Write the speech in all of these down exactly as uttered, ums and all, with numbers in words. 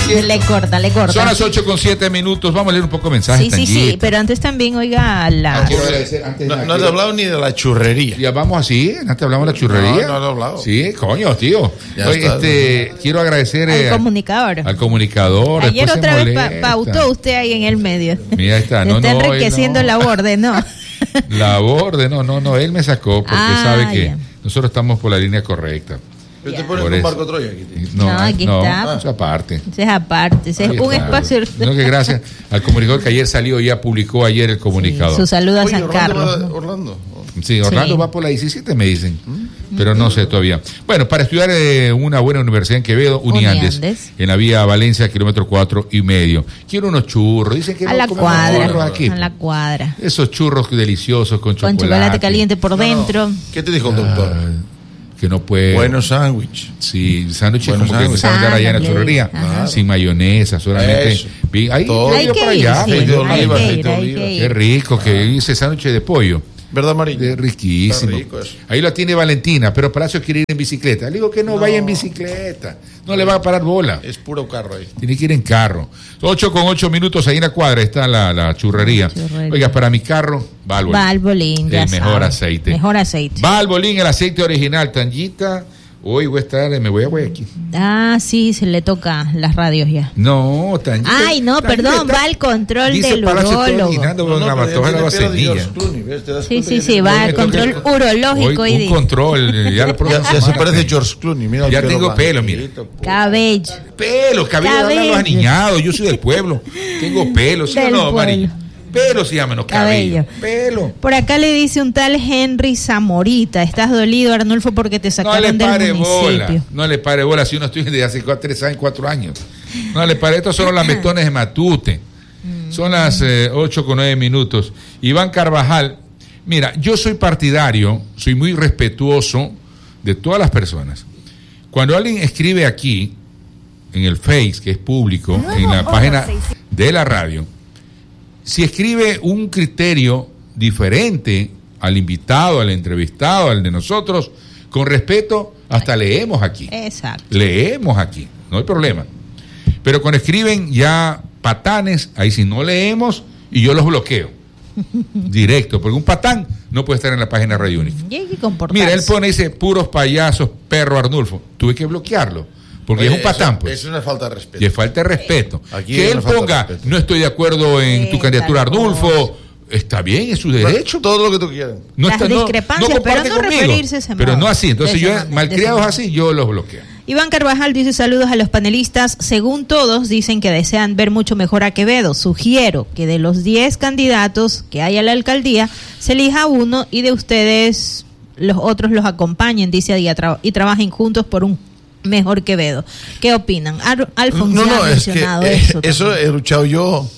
siete. Le corta, le corta. Son las ocho con siete minutos. Vamos a leer un poco de mensajes. Sí, sí, Tanguita. sí, pero antes también, oiga, la... Ah, quiero agradecer antes No, de- no has hablado ni de la churrería. Ya vamos así, antes hablamos de la churrería. No, no lo he hablado. Sí, coño, tío. Ya Oye, está, este, quiero agradecer eh, Al comunicador. al comunicador. Ayer después se otra vez pa- molesta. pautó usted ahí en el medio. Mira, ahí está. Le No, está no, él enriqueciendo no. la borde, ¿no? La borde, no, no, no, él me sacó porque Ah, sabe que ya. nosotros estamos por la línea correcta. Pero Ya. te pones Por un eso. barco Troya aquí. tío. No, No, aquí no, está. eso aparte. Ese es aparte, ese es Ahí un está. espacio. No, que gracias al comunicador que ayer salió, ya publicó ayer el comunicador. Su saludo a Oye, San Orlando, Carlos. va- ¿no? Orlando. Sí, Orlando Sí. va por la diecisiete, me dicen, pero no sé todavía. Bueno, para estudiar eh, una buena universidad en Quevedo, Uniandes, Uniandes. en la vía Valencia, kilómetro cuatro y medio. Quiero unos churros, dicen que A no la comemos cuadra, churros aquí. a la cuadra. Esos churros deliciosos con chocolate. Con chocolate caliente por No, no. dentro. ¿Qué te dijo el doctor? Ah, que no puede. Bueno sándwich. Sí, sándwiches Bueno, como que sándwich. se van a dar allá en la Sándwich, churrería, ajá. sin mayonesa, solamente. Eso. Vi- Ahí Todo. yo he Hay ido que por ir, allá, sí, aceite de pero- hay oliva, que ir, aceite de hay oliva. que ir. Qué rico, que hice sándwich de pollo. ¿Verdad, Marín? Es riquísimo. Está rico eso. Ahí lo tiene Valentina, pero Palacio quiere ir en bicicleta. Le digo que no, No. vaya en bicicleta. No le va a parar bola. Es puro carro ahí. Tiene que ir en carro. Ocho con ocho minutos ahí en la cuadra está la, la churrería. Churrería. Oiga, para mi carro, Valvoline. Valvoline, ya El mejor sabe. aceite. Mejor aceite. Valvoline, el aceite original. Tanguita, hoy voy a estar, me voy a Guayaquil. Ah, sí, se le toca las radios ya. No, Tanguita. Ay, no, Tanguita perdón, está- va al control dice del Palacio está urólogo. originando No, con no, la pero ya Matoja de la tiene pelo de Vaselilla. George Clooney, ¿ves? ¿Te das Sí, cuenta sí, que sí, tiene- va Me al toca- control urológico Hoy, hoy un día. control, eh, ya lo Ya, pronto- ya se parece George Clooney. Mira el Ya pelo tengo pelo, blanquito, po. Cabello. Pelo, cabello, Cabello. hablan los aniñados, yo soy del pueblo. Tengo pelo, ¿sí o Del no, Mari? pueblo. Pelo se llama, no cabello. Cabello. Pelo. Por acá le dice un tal Henry Zamorita, estás dolido, Arnulfo, porque te No le sacaron del pare municipio. bola, no le pare bola, si uno estoy desde hace cuatro, tres años, cuatro años. No le pare, estos son los lametones de Matute. Son las eh, ocho con nueve minutos. Iván Carvajal, mira, yo soy partidario, soy muy respetuoso de todas las personas. Cuando alguien escribe aquí, en el Face, que es público, en la página de la radio, si escribe un criterio diferente al invitado, al entrevistado, al de nosotros, con respeto, hasta leemos aquí. Exacto. Leemos aquí, no hay problema. Pero cuando escriben ya patanes, ahí sí no leemos y yo los bloqueo. Directo, porque un patán no puede estar en la página de Radio Única. Y hay que comportarse. Mira, él pone, dice, puros payasos, perro Arnulfo. Tuve que bloquearlo, porque Oye, es un patán, eso- pues. Es una falta de respeto. Y es falta de respeto. Aquí que es él una falta de ponga, respeto. no estoy de acuerdo en tu Sí, candidatura, tal cosa. Arnulfo. Está bien, es su derecho. Todo lo que tú quieras. No Las está, no- discrepancias, no comparte pero no conmigo, referirse a ese pero modo. no así. Entonces De yo, esa man- malcriados de esa así, yo los bloqueo. Iván Carvajal dice saludos a los panelistas. Según todos, dicen que desean ver mucho mejor a Quevedo. Sugiero que de los diez candidatos que hay a la alcaldía, se elija uno y de ustedes los otros los acompañen, dice Adía, tra- y trabajen juntos por un mejor Quevedo. ¿Qué opinan? Ar- Alfonso No, ya no, ha es que mencionado eh, eso. eso también. he luchado yo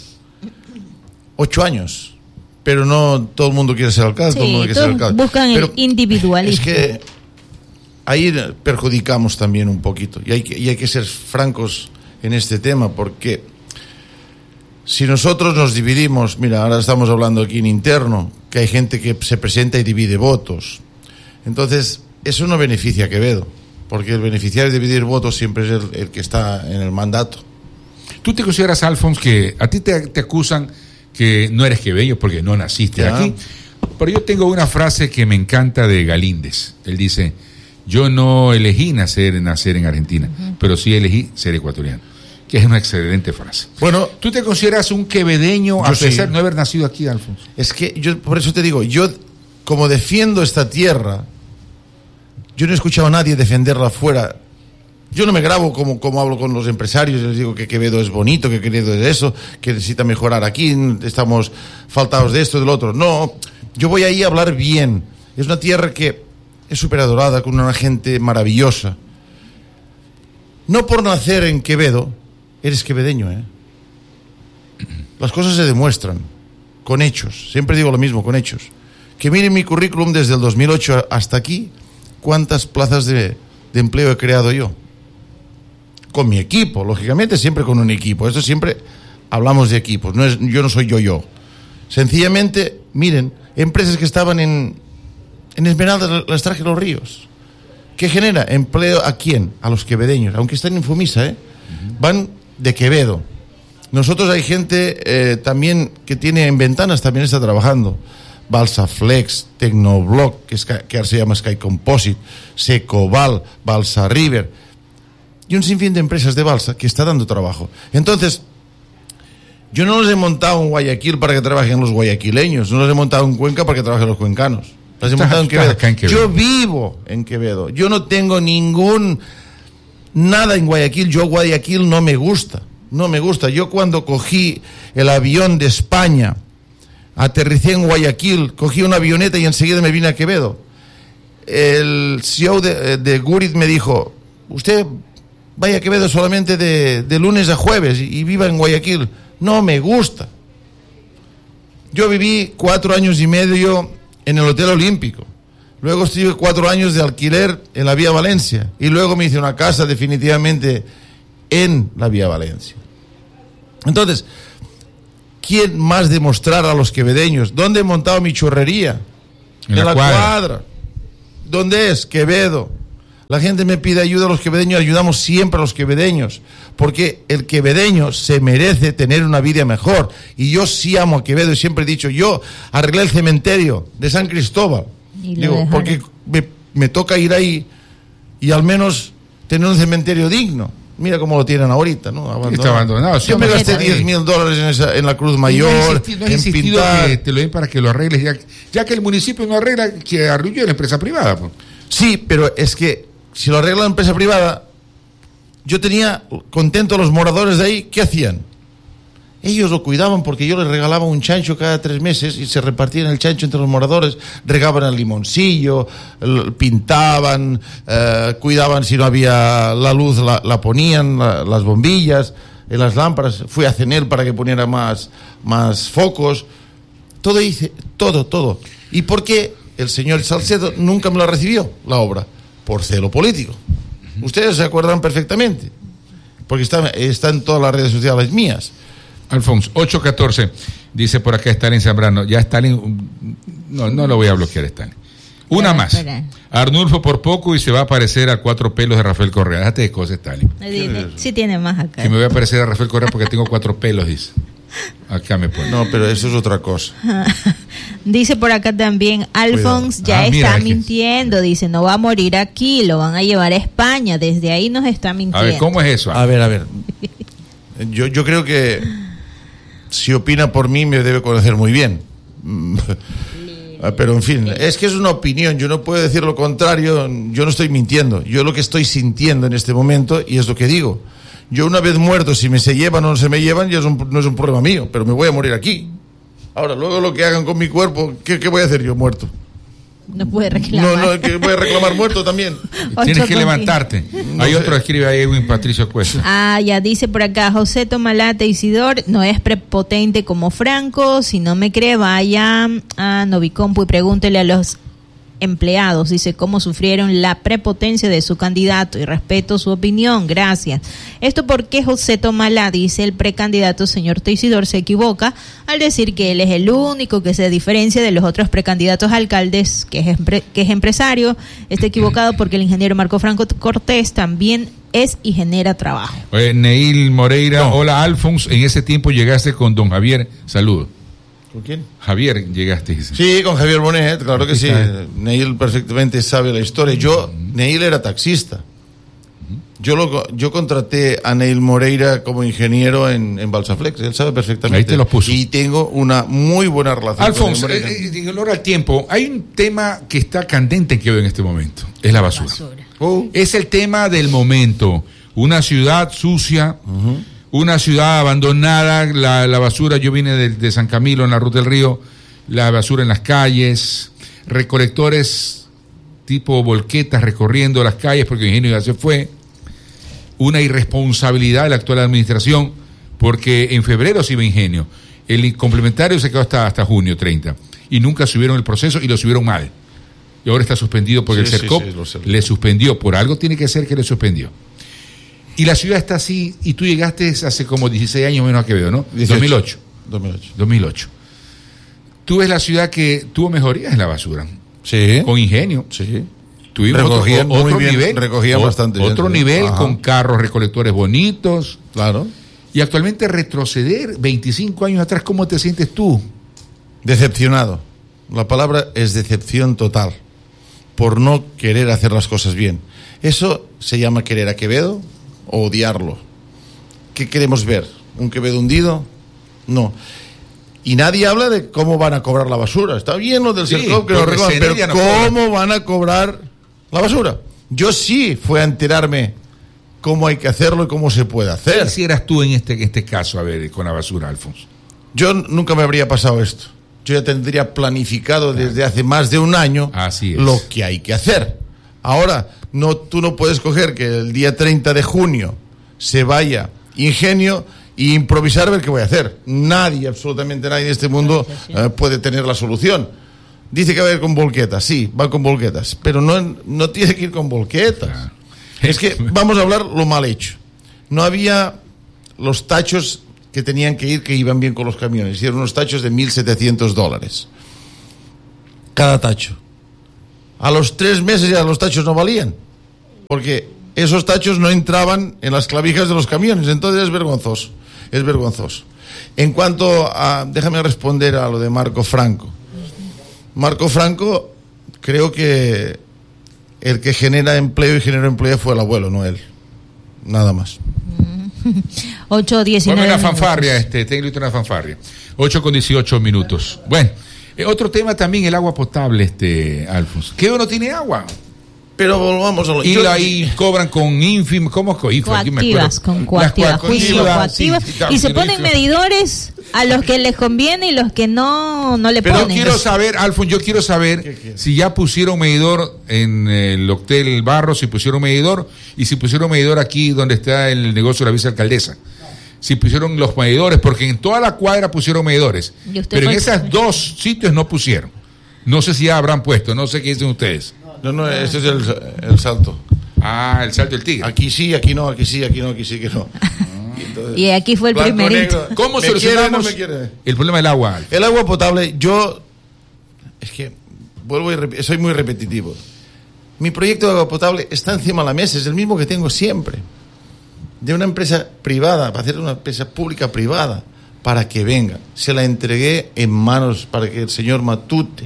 ocho años. Pero no todo el mundo quiere ser alcalde, todo el Sí, mundo quiere ser todos alcalde. buscan Pero el individualismo. es que ahí perjudicamos también un poquito. Y hay que, y hay que ser francos en este tema, porque si nosotros nos dividimos, mira, ahora estamos hablando aquí en interno, que hay gente que se presenta y divide votos. Entonces, eso no beneficia a Quevedo, porque el beneficiario de dividir votos siempre es el, el que está en el mandato. ¿Tú te consideras, Alfonso, que a ti te, te acusan que no eres queveño porque no naciste Ya. aquí? Pero yo tengo una frase que me encanta de Galíndez. Él dice, yo no elegí nacer, nacer en Argentina, pero sí elegí ser ecuatoriano. Que es una excelente frase. Bueno, ¿Tú te consideras un quevedeño a Yo sí. pesar de no haber nacido aquí, Alfonso? es que yo, por eso te digo, yo como defiendo esta tierra, yo no he escuchado a nadie defenderla fuera. Yo no me grabo como, como hablo con los empresarios, les digo que Quevedo es bonito, que Quevedo es eso, que necesita mejorar aquí, estamos faltados de esto, del otro. No, yo voy ahí a hablar bien. Es una tierra que es superadorada, con una gente maravillosa. No por nacer en Quevedo, eres quevedeño, ¿eh? Las cosas se demuestran, con hechos. Siempre digo lo mismo, con hechos. Que miren mi currículum desde el dos mil ocho hasta aquí, cuántas plazas de, de empleo he creado yo. Con mi equipo, lógicamente, siempre con un equipo. Esto siempre hablamos de equipos. No es, yo no soy yo-yo. Sencillamente, miren, empresas que estaban en, en Esmeraldas las traje a Los Ríos. ¿Qué genera? Empleo a quién? A los quevedeños, aunque estén en Fumisa, ¿eh? Van de Quevedo. Nosotros hay gente eh, también que tiene en ventanas, también está trabajando. Balsa Flex, Tecnoblock, que, es, que ahora se llama Sky Composite, Secoval, Balsa River, y un sinfín de empresas de balsa que está dando trabajo. Entonces, yo no los he montado en Guayaquil para que trabajen los guayaquileños, no los he montado en Cuenca para que trabajen los cuencanos. Los he montado en Quevedo. en Quevedo. Yo vivo en Quevedo. Yo no tengo ningún nada en Guayaquil. Yo Guayaquil no me gusta. No me gusta. Yo cuando cogí el avión de España, aterricé en Guayaquil, cogí una avioneta y enseguida me vine a Quevedo. El C E O de, de Gurit me dijo, usted vaya a Quevedo solamente de, de lunes a jueves y, y viva en Guayaquil. No me gusta. Yo viví cuatro años y medio en el Hotel Olímpico. Luego estuve cuatro años de alquiler en la Vía Valencia. Y luego me hice una casa definitivamente en la Vía Valencia. Entonces, ¿quién más demostrar a los quevedeños? ¿Dónde he montado mi churrería? En la, la cuadra. cuadra. ¿Dónde es? Quevedo. La gente me pide ayuda a los quevedeños, ayudamos siempre a los quevedeños, porque el quevedeño se merece tener una vida mejor. Y yo sí amo a Quevedo y siempre he dicho, yo arreglé el cementerio de San Cristóbal, digo, porque me, me toca ir ahí y al menos tener un cementerio digno. Mira cómo lo tienen ahorita, ¿no? Abandonado. Está abandonado. Yo me gasté diez mil dólares en, esa, en la Cruz Mayor, no has insistido, no has en insistido pintar. que te lo den para que lo arregles, ya, ya que el municipio no arregla, que arrulló la empresa privada. Pues. Sí, pero es que si lo arregla la empresa privada, yo tenía contento a los moradores de ahí. ¿Qué hacían? Ellos lo cuidaban porque yo les regalaba un chancho cada tres meses y se repartían el chancho entre los moradores, regaban el limoncillo, el, pintaban, eh, cuidaban si no había la luz, la, la ponían, la, las bombillas, en las lámparas. Fui a Cenel para que poniera más, más focos. Todo hice, todo, todo. ¿Y por qué el señor Salcedo nunca me la recibió, la obra? Por celo político. Ustedes se acuerdan perfectamente, porque está, está en todas las redes sociales mías. Alfonso, ocho catorce, dice por acá Stalin Zambrano. Ya Stalin, no, no lo voy a bloquear, Stalin. Una Ya, más. espera. Arnulfo por poco y se va a parecer a cuatro pelos de Rafael Correa. Déjate de cosas, Stalin. Sí tiene más acá. Que me voy a parecer a Rafael Correa porque tengo cuatro pelos, dice. Acá me pone. No, pero eso es otra cosa. Dice por acá también, Alphonse ya Ah, está mira, mintiendo. Dice, no va a morir aquí, lo van a llevar a España. Desde ahí nos está A mintiendo. ver, ¿cómo es eso? A ver, a ver. Yo, yo creo que si opina por mí me debe conocer muy bien. Pero en fin, es que es una opinión, yo no puedo decir lo contrario, yo no estoy mintiendo, yo lo que estoy sintiendo en este momento y es lo que digo. Yo una vez muerto, si me se llevan o no se me llevan, ya es un, no es un problema mío, pero me voy a morir aquí. Ahora, luego lo que hagan con mi cuerpo, ¿qué, qué voy a hacer yo muerto? No puede reclamar. No, no, que voy a reclamar muerto también. Tienes que Ocho levantarte. No Hay sé. otro, escribe ahí Edwin Patricio Cuesta. Ah, ya dice por acá, José Tomalate Isidor no es prepotente como Franco. Si no me cree, vaya a Novicompu y pregúntele a los empleados, dice, cómo sufrieron la prepotencia de su candidato y respeto su opinión, gracias. Esto porque José Tomalá, dice el precandidato señor Teisidor, se equivoca al decir que él es el único que se diferencia de los otros precandidatos a alcaldes, que es, empre- que es empresario. Está equivocado porque el ingeniero Marco Franco Cortés también es y genera trabajo. Oye, Neil Moreira, No. hola Alfonso, en ese tiempo llegaste con don Javier, saludos. ¿Con quién? Javier, llegaste. Dice. Sí, con Javier Bonet, claro que Aquí sí. está. Neil perfectamente sabe la historia. Yo, Neil era taxista. Yo lo, yo contraté a Neil Moreira como ingeniero en, en Balsaflex. Él sabe perfectamente. Ahí te lo puso. Y tengo una muy buena relación Alfonso, con Neil Moreira. eh, eh, en honor al tiempo, hay un tema que está candente en Quevedo en este momento, es la basura. Basura. Oh. Es el tema del momento. Una ciudad sucia, Ujú. una ciudad abandonada, la, la basura, yo vine de, de San Camilo en la Ruta del Río, la basura en las calles, recolectores tipo volquetas recorriendo las calles porque el ingenio ya se fue, una irresponsabilidad de la actual administración porque en febrero se iba ingenio, el complementario se quedó hasta, hasta junio treinta y nunca subieron el proceso y lo subieron mal y ahora está suspendido porque Sí, el sí, CERCOP sí, lo sé. le suspendió, por algo tiene que ser que le suspendió. Y la ciudad está así, y tú llegaste hace como dieciséis años menos a Quevedo, ¿no? dieciocho. dos mil ocho. dos mil ocho. dos mil ocho. Tú ves la ciudad que tuvo mejorías en la basura, Sí. con ingenio. Sí. Tuvimos otro, Recogían muy otro bien, nivel, recogían o- bastante otro gente. nivel Ajá. con carros recolectores bonitos. Claro. Y actualmente retroceder veinticinco años atrás, ¿cómo te sientes tú? Decepcionado. La palabra es decepción total. Por no querer hacer las cosas bien. ¿Eso se llama querer a Quevedo o odiarlo? ¿Qué queremos ver? ¿Un Quevedo hundido? No. Y nadie habla de cómo van a cobrar la basura. Está bien lo del Sí, Sercop, que lo porque reclaman, pero Senella no ¿cómo cobra. van a cobrar la basura? Yo sí fui a enterarme cómo hay que hacerlo y cómo se puede ¿Qué hacer. hicieras tú en este, en este caso, a ver, con la basura, Alfonso? Yo nunca me habría pasado esto. Yo ya tendría planificado desde hace más de un año Así es. lo que hay que hacer. Ahora, no, tú no puedes coger que el día treinta de junio se vaya Ingenio e improvisar a ver qué voy a hacer. Nadie, absolutamente nadie en este mundo eh, puede tener la solución. Dice que va a ir con volquetas, sí, va con volquetas, pero no, no tiene que ir con volquetas. Ah. Es que vamos a hablar lo mal hecho. No había los tachos que tenían que ir, que iban bien con los camiones. Hicieron unos tachos de mil setecientos dólares. Cada tacho. A los tres meses ya los tachos no valían. Porque esos tachos no entraban en las clavijas de los camiones. Entonces es vergonzoso. Es vergonzoso. En cuanto a... Déjame responder a lo de Marco Franco. Marco Franco, creo que el que genera empleo y generó empleo fue el abuelo, no él. Nada más. ocho diecinueve. Ponme una fanfarria, este, tengo una fanfarria. ocho con dieciocho minutos. Bueno, eh, otro tema también, el agua potable, este, Alfonso. ¿Qué uno tiene agua? Pero volvamos a lo... Y yo- ahí cobran con ínfimo, ¿cómo es? Co- Info, aquí me acuerdo. Coactivas, con Las coactivas, juicio coactivas, sí, coactivas. sí, claro, Y se sí, ponen sí. medidores a los que les conviene y los que no, no le Pero yo ponen. quiero saber, Alfonso, yo quiero ¿Qué saber quieres? si ya pusieron medidor en el Hotel Barro, si pusieron medidor, y si pusieron medidor aquí donde está el negocio de la vicealcaldesa. Si pusieron los medidores, porque en toda la cuadra pusieron medidores, ¿Y usted pero en fue- esos dos sitios no pusieron. No sé si ya habrán puesto, no sé qué dicen ustedes. No, no, ese es el, el salto. Ah, el salto del tigre. Aquí sí, aquí no, aquí sí, aquí no, aquí sí que no. Y, entonces, Y aquí fue el blanco, primerito. negro. ¿Cómo ¿Me solucionamos quiere, no me quiere? el problema del agua, Alfonso? El agua potable, yo... Es que vuelvo y rep- soy muy repetitivo. Mi proyecto de agua potable está encima de la mesa, es el mismo que tengo siempre. De una empresa privada, para hacer una empresa pública privada, para que venga. Se la entregué en manos para que el señor Matute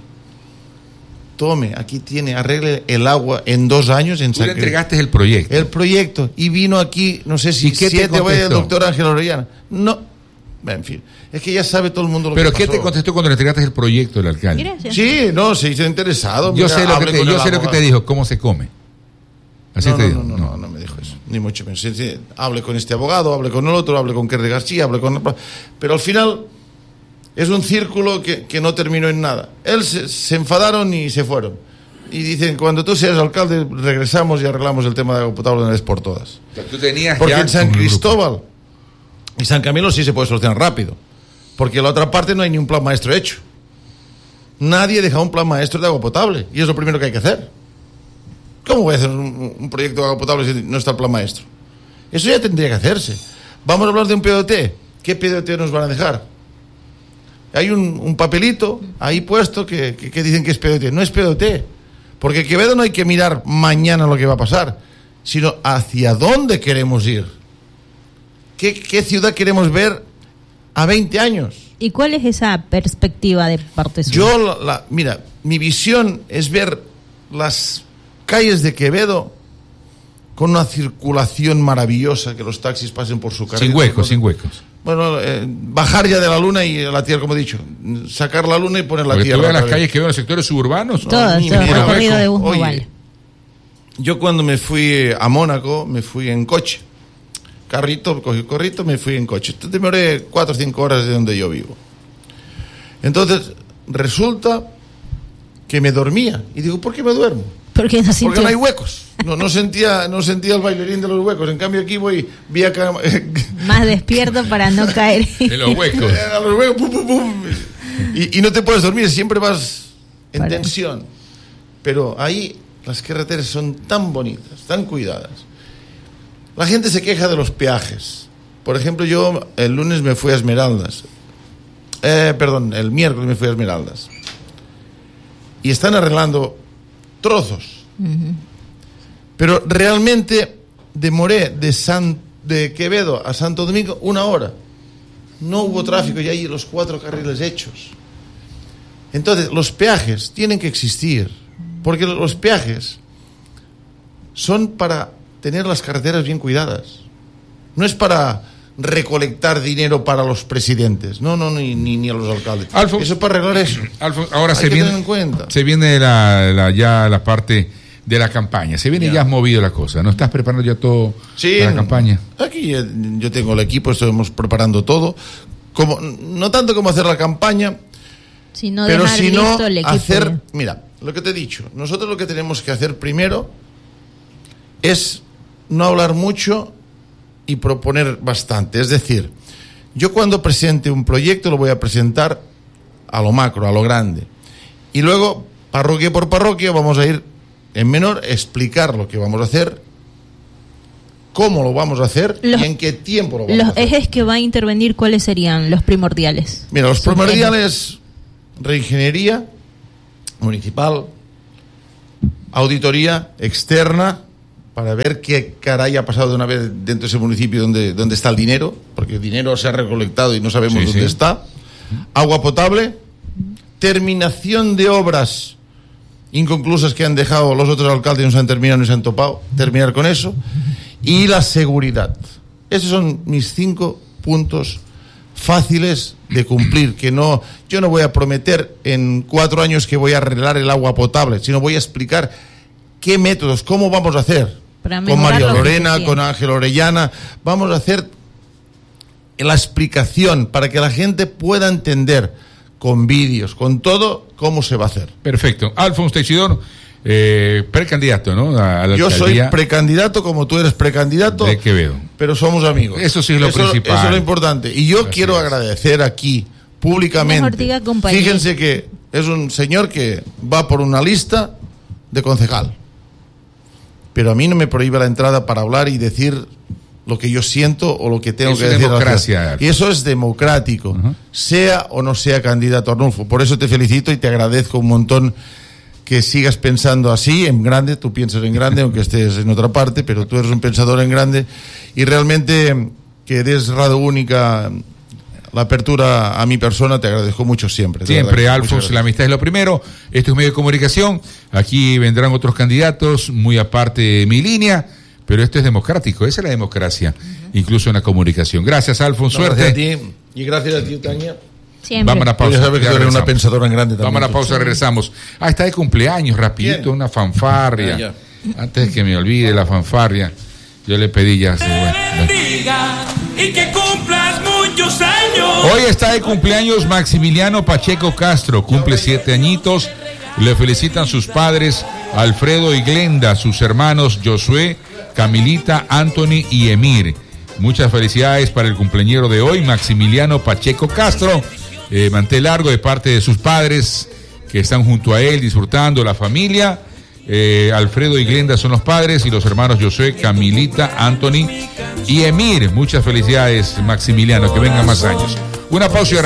tome, aquí tiene, arregle el agua en dos años en Tú le San Cris- entregaste el proyecto. el proyecto y vino aquí, no sé ¿Y si qué te siete o el contestó? doctor Ángel Orellana. No, en fin, es que ya sabe todo el mundo lo ¿Pero que qué pasó. te contestó cuando le entregaste el proyecto del alcalde? Gracias. Sí, no, se hizo interesado. Yo mira, sé lo que hable te, con yo el sé lo que abogado. te dijo, cómo se come. Así No, te no, dijo. no, no, no, no me dijo eso, ni mucho menos. Sí, sí, hable con este abogado, hable con el otro, hable con Kerry García, hable con... Pero al final es un círculo que, que no terminó en nada. Él se, se enfadaron y se fueron. Y dicen, cuando tú seas alcalde, regresamos y arreglamos el tema de agua potable de una vez por todas. Tú tenías Porque ya en San con el grupo. Cristóbal y San Camilo sí se puede solucionar rápido. Porque en la otra parte no hay ni un plan maestro hecho. Nadie deja un plan maestro de agua potable. Y es lo primero que hay que hacer. ¿Cómo voy a hacer un, un proyecto de agua potable si no está el plan maestro? Eso ya tendría que hacerse. Vamos a hablar de un P D O T. ¿Qué P D O T nos van a dejar? Hay un, un papelito ahí puesto que, que, que dicen que es P D O T. No es P D O T. Porque Quevedo no hay que mirar mañana lo que va a pasar, sino hacia dónde queremos ir. ¿Qué, qué ciudad queremos ver a veinte años? ¿Y cuál es esa perspectiva de parte suya? Yo, la, la- mira, mi visión es ver las calles de Quevedo con una circulación maravillosa, que los taxis pasen por su carril. Sin huecos, sin huecos. Bueno, eh, bajar ya de la luna y a la tierra, como he dicho. Sacar la luna y poner la Porque tierra. tú veas las otra vez. calles que veo en los sectores suburbanos. Todo, ni todo, mira, recorrido hueco. de bus no Oye, vale. Yo cuando me fui a Mónaco, me fui en coche. Carrito, cogí el carrito, me fui en coche. Entonces demoré cuatro o cinco horas de donde yo vivo. Entonces, resulta que me dormía. Y digo, ¿por qué me duermo? Porque no Porque sintió- no hay huecos. No, no sentía, no sentía el bailarín de los huecos. En cambio aquí voy, vi acá más despierto para no caer. En los huecos. a los huecos, pum, pum, pum. Y, y no te puedes dormir, siempre vas en Para. tensión. Pero ahí las carreteras son tan bonitas, tan cuidadas. La gente se queja de los peajes. Por ejemplo, yo el lunes me fui a Esmeraldas. Eh, perdón, el miércoles me fui a Esmeraldas. Y están arreglando trozos. Pero realmente demoré de San de Quevedo a Santo Domingo, una hora. No hubo tráfico y hay los cuatro carriles hechos. Entonces, los peajes tienen que existir, porque los peajes son para tener las carreteras bien cuidadas. No es para recolectar dinero para los presidentes, no, no, ni, ni, ni a los alcaldes. Alfonso, eso es para arreglar eso. Alfonso, ahora Hay se que viene, tener en cuenta. se viene la, la, ya la parte de la campaña, se viene ya, ya has movido la cosa, ¿no estás preparando ya todo sí, para la campaña? Aquí yo tengo el equipo, estamos preparando todo, como, no tanto como hacer la campaña, sino pero dejar sino listo el equipo. hacer, mira, lo que te he dicho, nosotros lo que tenemos que hacer primero es no hablar mucho y proponer bastante. Es decir, yo cuando presente un proyecto lo voy a presentar a lo macro, a lo grande. Y luego, parroquia por parroquia, vamos a ir en menor, explicar lo que vamos a hacer, cómo lo vamos a hacer los, y en qué tiempo lo vamos los a hacer. Los ejes que va a intervenir, ¿cuáles serían los primordiales? Mira, los primordiales, reingeniería municipal, auditoría externa, para ver qué caray ha pasado de una vez dentro de ese municipio donde, donde está el dinero, porque el dinero se ha recolectado y no sabemos sí, dónde sí. está. Agua potable, terminación de obras inconclusas que han dejado los otros alcaldes y no se han terminado ni se han topado, terminar con eso, y la seguridad. Esos son mis cinco puntos fáciles de cumplir, que no, yo no voy a prometer en cuatro años que voy a arreglar el agua potable, sino voy a explicar qué métodos, cómo vamos a hacer. Con María Lorena, con Ángel Orellana, vamos a hacer la explicación para que la gente pueda entender con vídeos, con todo, cómo se va a hacer. Perfecto. Alfonso Teixidor, eh, precandidato, ¿no? A la Yo soy precandidato, como tú eres precandidato de Quevedo, pero somos amigos. Eso sí es lo eso, principal. Eso es lo importante. Y yo Así quiero es. agradecer aquí, públicamente. Diga, Fíjense que es un señor que va por una lista de concejal. Pero a mí no me prohíbe la entrada para hablar y decir lo que yo siento o lo que tengo eso que es decir. Democracia. Y eso es democrático, uh-huh. sea o no sea candidato Arnulfo. Por eso te felicito y te agradezco un montón que sigas pensando así, en grande. Tú piensas en grande, aunque estés en otra parte, pero tú eres un pensador en grande. Y realmente que des Radio Única la apertura a mi persona, te agradezco mucho siempre. Siempre, Alfonso, la amistad es lo primero. Esto es medio de comunicación. Aquí vendrán otros candidatos, muy aparte de mi línea, pero esto es democrático. Esa es la democracia, uh-huh. incluso en la comunicación. Gracias, Alfonso. No, suerte. Gracias a ti. Y gracias a ti, Tania. Siempre. Vamos a la pausa. Ya sabes que tú eres una pensadora en grande también. Vamos a la pausa, regresamos. Ah, está de cumpleaños, rapidito, ¿Quién? Una fanfarria. Ah, Antes de que me olvide la fanfarria, yo le pedí ya. Bueno, y que cumplas muchos años. Hoy está de cumpleaños Maximiliano Pacheco Castro, cumple siete añitos. Le felicitan sus padres Alfredo y Glenda, sus hermanos Josué, Camilita, Anthony y Emir. Muchas felicidades para el cumpleañero de hoy, Maximiliano Pacheco Castro. Eh, mantel largo de parte de sus padres que están junto a él disfrutando, la familia. Eh, Alfredo y Glenda son los padres y los hermanos Josué, Camilita, Anthony y Emir. Muchas felicidades, Maximiliano, que vengan más años. Una pausa y